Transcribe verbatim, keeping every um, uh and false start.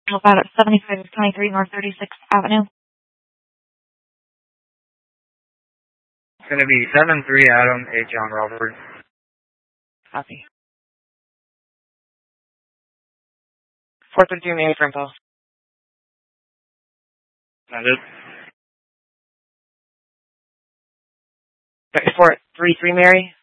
About at seventy-five twenty-three North thirty-sixth Avenue. It's going to be seven three Adam, eight John Robert. Copy. four thirty-two Mary for info. That's it. four three three Mary.